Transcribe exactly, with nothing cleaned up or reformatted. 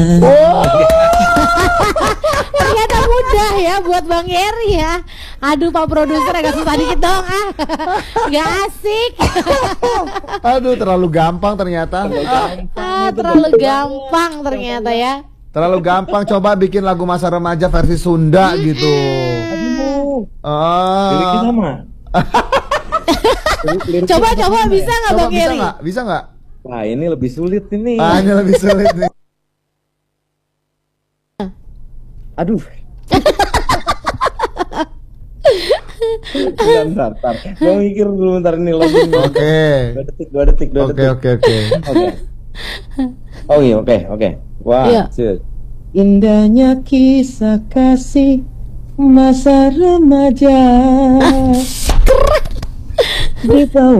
Oh. Ternyata mudah ya buat Bang Yeri ya. Aduh Pak Produser agak susah dikit dong ah. Gak asik. Aduh terlalu gampang ternyata. Ah, terlalu gampang ternyata ya. Terlalu gampang, coba bikin lagu masa remaja versi Sunda gitu. Aduh. Ah. Liriknya sama. Coba coba bisa nggak Coba Bang bisa Yeri? nggak? Bisa nggak? Wah ini lebih sulit ini. Ah, ini lebih sulit nih. Aduh. Bentar, bentar. Gue mikir dulu bentar ini lagu. Oke. Dua detik, dua detik, dua Oke detik. oke oke. Oke. Oh iya, oke, oke. Wah, Iya. shit. Indahnya kisah kasih masa remaja. Di bawah